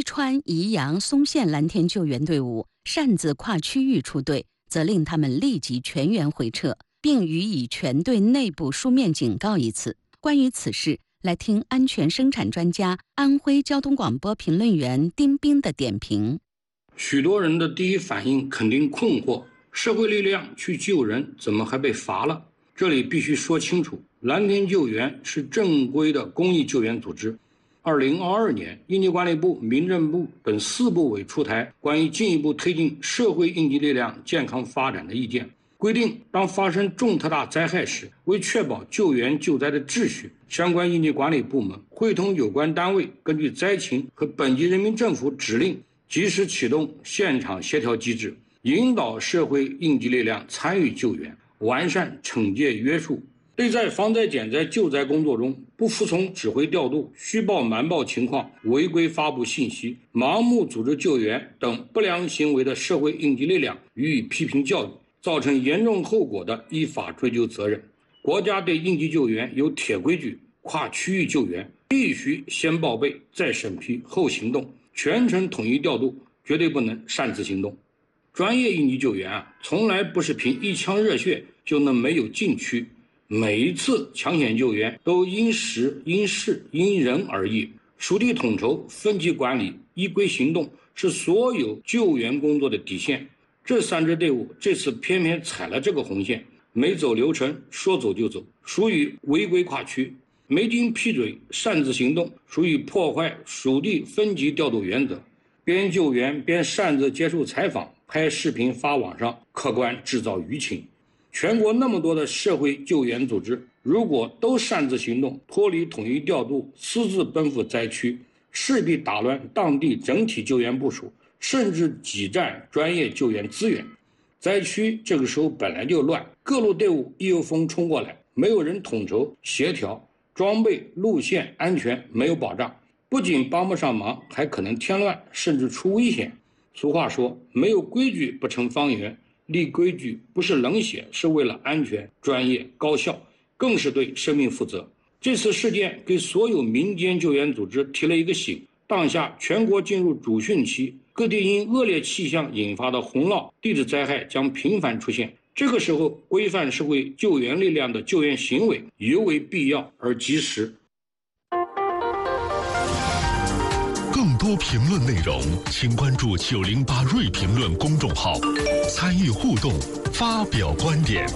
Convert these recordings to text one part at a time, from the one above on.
川、宜阳、松县蓝天救援队伍擅自跨区域出队，责令他们立即全员回撤，并予以全队内部书面警告一次。关于此事，来听安全生产专家、安徽交通广播评论员丁斌的点评。 许多人的第一反应肯定困惑，社会力量去救人，怎么还被罚了？这里必须说清楚，蓝天救援是正规的公益救援组织。2022年，应急管理部、民政部等4部委出台关于进一步推进社会应急力量健康发展的意见，规定当发生重特大灾害时，为确保救援救灾的秩序，相关应急管理部门会同有关单位，根据灾情和本级人民政府指令，及时启动现场协调机制，引导社会应急力量参与救援，完善惩戒约束。对在防灾减灾救灾工作中不服从指挥调度、虚报瞒报情况、违规发布信息、盲目组织救援等不良行为的社会应急力量予以批评教育，造成严重后果的，依法追究责任。国家对应急救援有铁规矩，跨区域救援必须先报备、再审批、后行动，全程统一调度，绝对不能擅自行动。专业应急救援从来不是凭一腔热血就能没有禁区。每一次抢险救援都因时因事因人而异，属地统筹、分级管理、依规行动是所有救援工作的底线。这3支队伍这次偏偏踩了这个红线，没走流程，说走就走，属于违规跨区；没经批准擅自行动，属于破坏属地分级调度原则。边救援边擅自接受采访、拍视频发网上，客观制造舆情。全国那么多的社会救援组织，如果都擅自行动，脱离统一调度，私自奔赴灾区，势必打乱当地整体救援部署，甚至挤占专业救援资源。灾区这个时候本来就乱，各路队伍一有风冲过来，没有人统筹协调，装备、路线安全没有保障，不仅帮不上忙，还可能添乱，甚至出危险。俗话说，没有规矩不成方圆。立规矩不是冷血，是为了安全、专业、高效，更是对生命负责。这次事件给所有民间救援组织提了一个醒，当下全国进入主汛期，各地因恶劣气象引发的洪涝、地质灾害将频繁出现。这个时候，规范社会救援力量的救援行为尤为必要而及时。 更多评论内容，请关注908瑞评论公众号，参与互动，发表观点。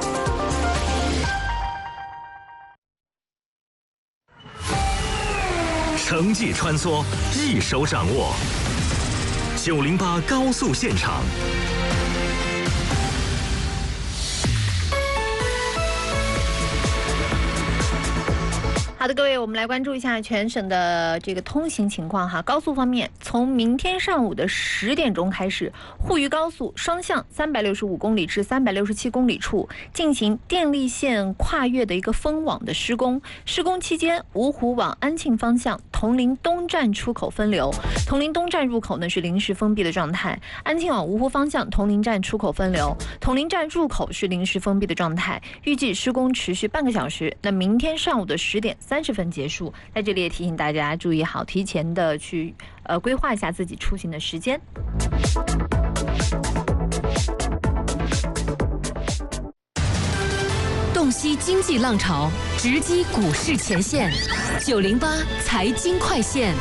城际穿梭，一手掌握。908高速现场。 好的，各位，我们来关注一下全省的这个通行情况哈。高速方面，从明天上午的10点钟开始，沪渝高速双向365公里至367公里处进行电力线跨越的一个封网的施工。施工期间，芜湖往安庆方向铜陵东站出口分流，铜陵东站入口呢是临时封闭的状态；安庆往芜湖方向铜陵站出口分流，铜陵站入口是临时封闭的状态。预计施工持续半个小时。那明天上午的10点30分结束，在这里也提醒大家注意好，提前的去规划一下自己出行的时间。 洞悉经济浪潮，直击股市前线，908财经快线。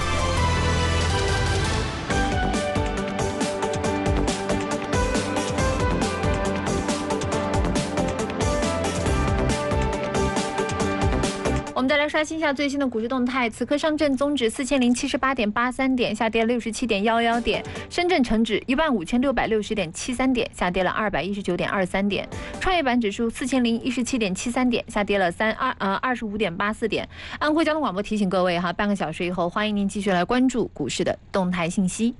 我们再来刷新一下最新的股市动态。此刻上证综指4078.83点，下跌了67.11点；深圳成指15660.73点，下跌了219.23点；创业板指数4017.73点，下跌了25.84点。安徽交通广播提醒各位哈，半个小时以后，欢迎您继续来关注股市的动态信息。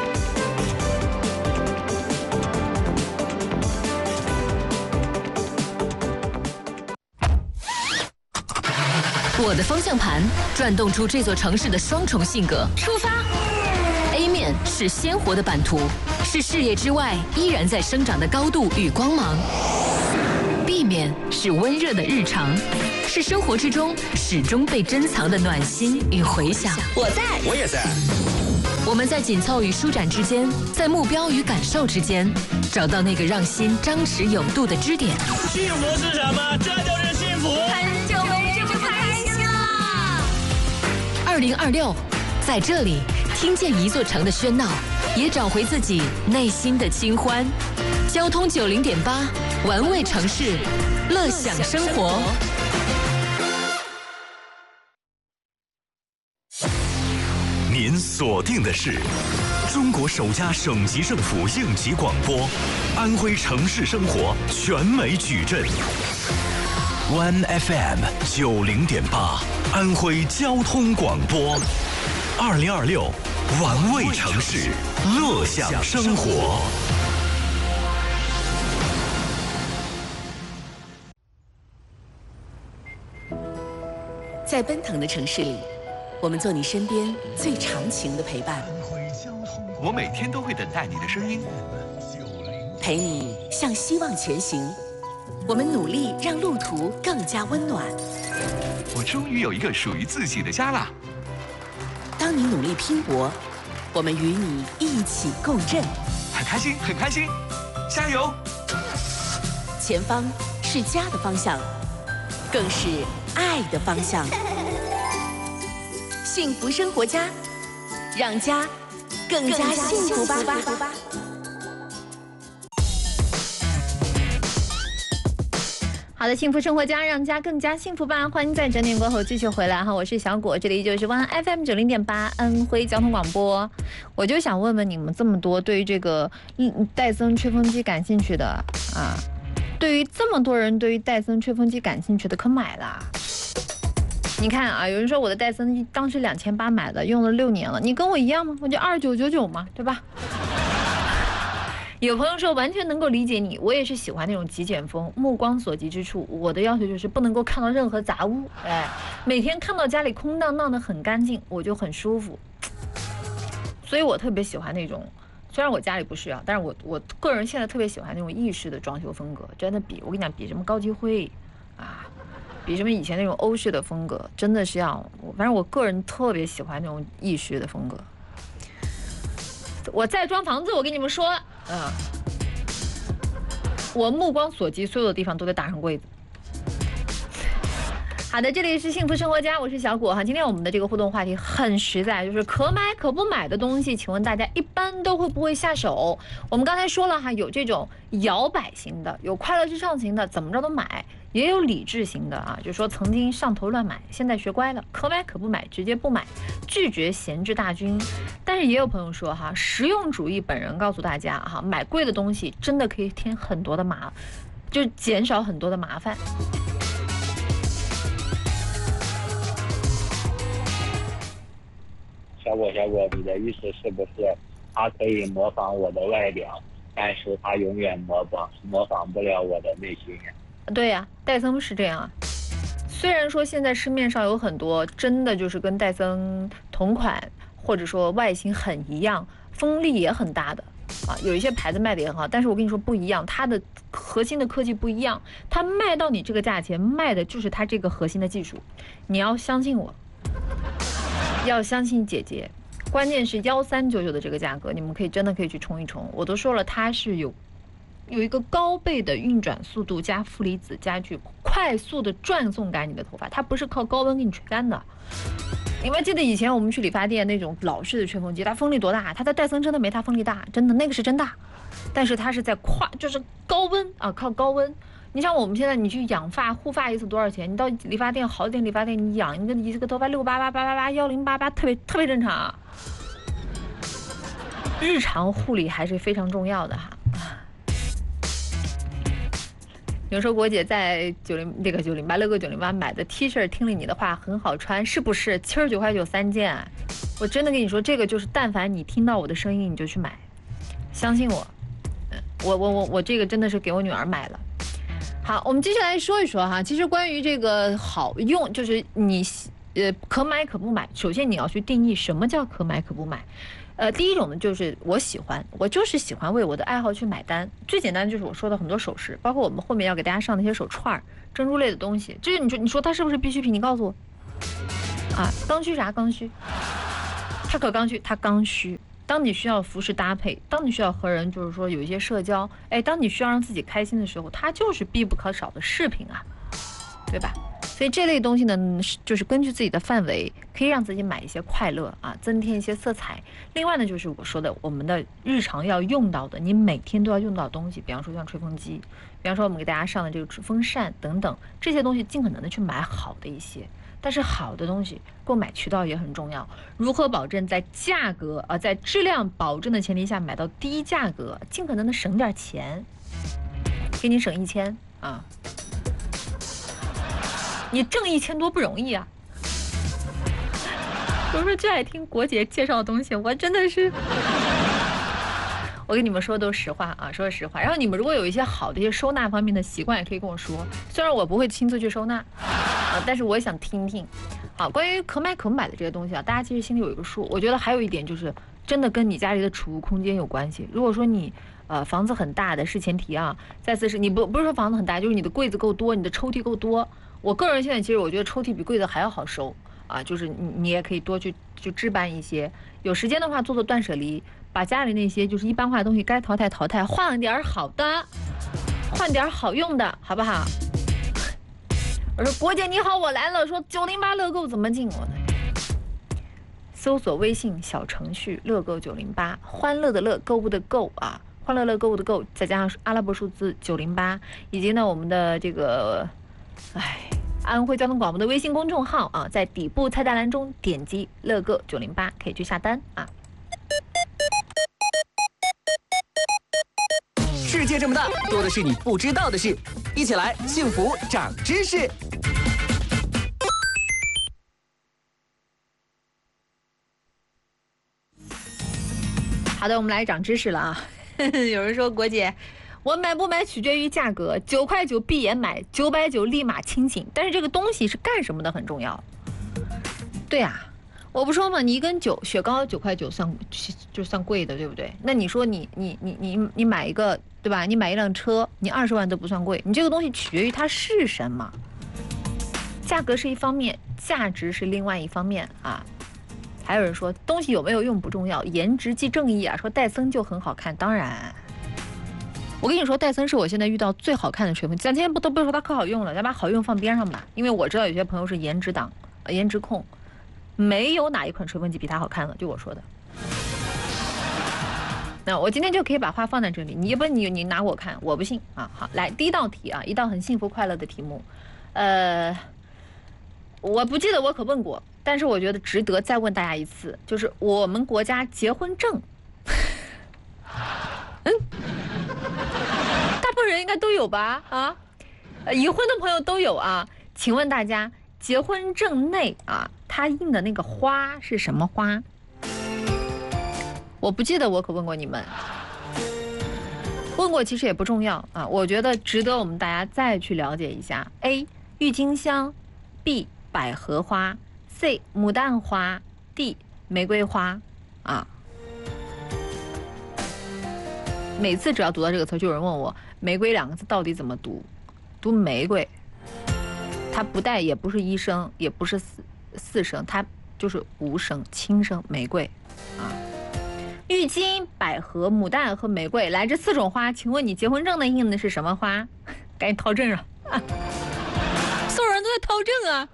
我的方向盘转动出这座城市的双重性格。出发 A 面是鲜活的版图，是视野之外依然在生长的高度与光芒。B 面是温热的日常，是生活之中始终被珍藏的暖心与回响。 我在，我也在。 我们在紧凑与舒展之间，在目标与感受之间，找到那个让心张弛有度的支点。 幸福是什么？这就是幸福。 很久没这么开心了。2026，在这里听见一座城的喧闹，也找回自己内心的清欢。交通90.8，玩味城市，乐享生活。 您锁定的是中国首家省级政府应急广播，安徽城市生活全美矩阵。One FM 90.8，安徽交通广播。2026，玩味城市，乐享生活。 在奔腾的城市里，我们做你身边最长情的陪伴， 我每天都会等待你的声音， 陪你向希望前行。我们努力让路途更加温暖。 我终于有一个属于自己的家啦！ 当你努力拼搏，我们与你一起共振。 很开心，很开心，加油！ 前方是家的方向，更是爱的方向。幸福生活家，让家更加幸福吧。 好的，幸福生活家，让家更加幸福吧。欢迎在整点过后继续回来哈，我是小果，这里就是One FM 90.8安徽交通广播。我就想问问你们这么多对于这个戴森吹风机感兴趣的啊，对于这么多人对于戴森吹风机感兴趣的，可买了。你看啊，有人说我的戴森当时2800买的，用了6年了，你跟我一样吗？我就2999嘛，对吧？有朋友说完全能够理解你，我也是喜欢那种极简风，目光所及之处，我的要求就是不能够看到任何杂物，每天看到家里空荡荡的很干净，我就很舒服。所以我特别喜欢那种，虽然我家里不需要，但是我个人现在特别喜欢那种意式的装修风格，真的我跟你讲，比什么高级会啊，比什么以前那种欧式的风格，真的是反正我个人特别喜欢那种意式的风格。我在装房子，我跟你们说，我目光所及，所有的地方都得打上柜子。好的，这里是幸福生活家，我是小果哈。今天我们的这个互动话题很实在，就是可买可不买的东西，请问大家一般都会不会下手？我们刚才说了哈，有这种摇摆型的，有快乐至上型的，怎么着都买，也有理智型的啊，就说曾经上头乱买，现在学乖了，可买可不买，直接不买，拒绝闲置大军。但是也有朋友说哈，实用主义本人告诉大家哈，买贵的东西真的可以添很多的就是减少很多的麻烦。 小果，你的意思是不是他可以模仿我的外表，但是他永远模仿不了我的内心呀？ 对呀，戴森是这样啊。虽然说现在市面上有很多真的就是跟戴森同款或者说外形很一样，风力也很大的啊，有一些牌子卖的也很好，但是我跟你说不一样，它的核心的科技不一样，它卖到你这个价钱，卖的就是它这个核心的技术。你要相信我，要相信姐姐，关键是1399的这个价格，你们真的可以去冲一冲。我都说了，它是有一个高倍的运转速度加负离子加具，快速的转送干你的头发，它不是靠高温给你吹干的。你们记得以前我们去理发店那种老式的吹风机，它风力多大？它的戴森真的没它风力大，真的那个是真大，但是它是在就是高温啊，靠高温。你像我们现在你去养发护发一次多少钱？你到理发店好一点理发店，你养一个头发688881088，特别正常啊。日常护理还是非常重要的哈。有时候国姐在908乐购908买的 T 恤，听了你的话很好穿，是不是？79.93件，我真的跟你说，这个就是但凡你听到我的声音，你就去买，相信我。我这个真的是给我女儿买了。好，我们接下来说一说哈，其实关于这个好用，就是你可买可不买，首先你要去定义什么叫可买可不买。第一种呢，就是我就是喜欢为我的爱好去买单。最简单就是我说的很多首饰，包括我们后面要给大家上那些手串、珍珠类的东西，这你说它是不是必需品？你告诉我啊，刚需啥？刚需。 它可刚需，它刚需。当你需要服饰搭配，当你需要和人就是说有一些社交，当你需要让自己开心的时候，它就是必不可少的饰品啊，对吧？所以这类东西呢，就是根据自己的范围，可以让自己买一些快乐啊，增添一些色彩。另外呢，就是我说的，我们的日常要用到的，你每天都要用到的东西，比方说像吹风机，比方说我们给大家上的这个风扇等等，这些东西尽可能的去买好的一些。但是好的东西购买渠道也很重要，如何保证在价格在质量保证的前提下买到低价格，尽可能的省点钱，给你省1000啊，你挣1000多不容易啊。有时候最爱听国姐介绍的东西，我真的是，我跟你们说都是实话啊，说实话。然后你们如果有一些好的一些收纳方面的习惯，也可以跟我说，虽然我不会亲自去收纳。但是我也想听听，关于可买可不买的这些东西啊，大家其实心里有一个数。我觉得还有一点就是，真的跟你家里的储物空间有关系。如果说你房子很大的是前提啊，再次是你不是说房子很大，就是你的柜子够多，你的抽屉够多。我个人现在其实我觉得抽屉比柜子还要好收啊，就是你也可以多去置办一些。有时间的话做断舍离，把家里那些就是一般化的东西该淘汰淘汰，换点好的，换点好用的，好不好？我说国姐你好，我来了。说908乐购怎么进？我搜索微信小程序乐购908，欢乐的乐，购物的购啊，欢乐乐购物的购，再加上阿拉伯数字908，以及呢我们的这个安徽交通广播的微信公众号啊，在底部菜单栏中点击乐购908，可以去下单啊。 世界这么大，多的是你不知道的事，一起来幸福长知识。 好的，我们来长知识了啊！有人说国姐，我买不买取决于价格，9块9闭眼买，990立马清醒。但是这个东西是干什么的很重要。对啊，我不说嘛，你一根雪糕9块9就算贵的，对不对？那你说你买一个，对吧？你买一辆车，你20万都不算贵。你这个东西取决于它是什么，价格是一方面，价值是另外一方面啊。还有人说东西有没有用不重要，颜值即正义啊。说戴森就很好看，当然，我跟你说，戴森是我现在遇到最好看的吹风机。咱今天都不说它可好用了，咱把好用放边上吧。因为我知道有些朋友是颜值党，颜值控，没有哪一款吹风机比它好看了，就我说的。那我今天就可以把话放在这里，你拿我看，我不信啊。好，来第一道题啊，一道很幸福快乐的题目，我不记得我可问过，但是我觉得值得再问大家一次，就是我们国家结婚证，大部分人应该都有吧？啊，已婚的朋友都有啊。请问大家，结婚证内啊，它印的那个花是什么花？我不记得我可问过你们，问过其实也不重要啊。我觉得值得我们大家再去了解一下。A. 郁金香 B. 百合花 C. 牡丹花 D. 玫瑰花啊。每次只要读到这个词，就有人问我玫瑰2个字到底怎么读，读玫瑰，它不带也不是1声也不是4声，它就是5声轻声，玫瑰啊。郁金、百合、牡丹和玫瑰，来这4种花，请问你结婚证内印的是什么花？赶紧掏证啊！所有人都在掏证啊！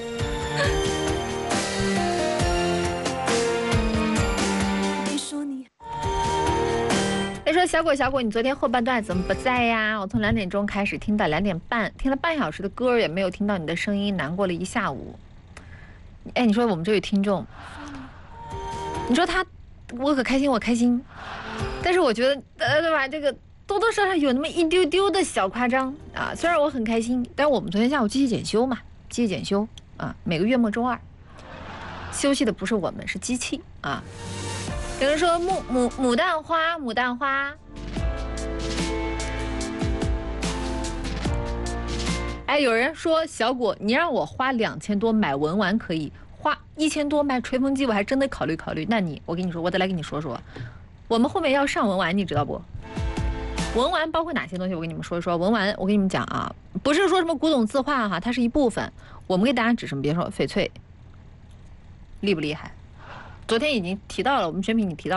说小果，你昨天后半段怎么不在呀？我从2点钟开始听到2点半，听了半小时的歌，也没有听到你的声音，难过了一下午。哎，你说我们这位听众，你说我可开心，我开心，但是我觉得对吧？这个多多少少有那么一丢丢的小夸张啊。虽然我很开心，但是我们昨天下午机器检修嘛，机器检修啊，每个月末周2，休息的不是我们，是机器啊。有人说牡丹花，哎，有人说小果，你让我花2000多买文玩可以，花1000多买吹风机我还真得考虑考虑。那我跟你说，我得来跟你说说，我们后面要上文玩，你知道不？文玩包括哪些东西？我跟你们说一说。文玩，我跟你们讲啊，不是说什么古董字画哈，它是一部分。我们给大家指什么？别说翡翠，厉不厉害？ 昨天已经提到了，我们选品已经提到了。